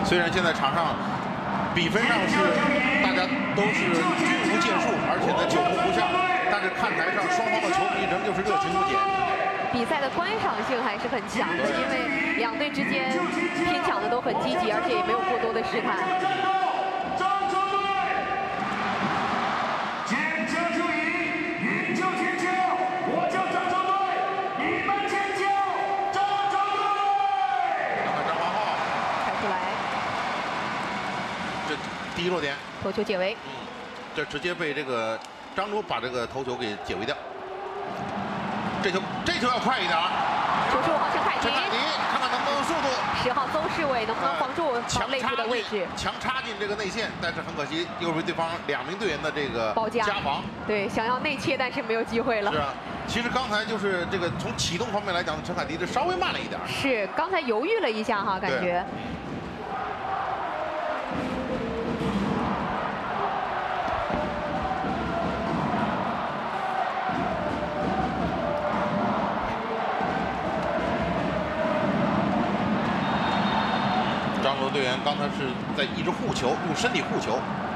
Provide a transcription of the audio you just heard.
虽然现在场上比分上是大家都是均无建树，而且呢久攻不下，但是看台上双方的球迷仍旧是热情不减。 比赛的观赏性还是很强的，因为两队之间拼抢的都很积极，而且也没有过多的试探。 第一落点， 头球解围。 这直接被这个张卓把这个头球给解围掉。这球要快一点。 球15号陈凯迪， 看看能不能速度。 10号邹世伟能不能防住内部的位置？ 强插进这个内线，但是很可惜，又被对方2名队员的这个夹防。 对，想要内切，但是没有机会了。 是啊，其实刚才就是这个从启动方面来讲，陈凯迪这稍微慢了一点。 是，刚才犹豫了一下哈，感觉。 张卓队员刚才是在一直护球，用身体护球，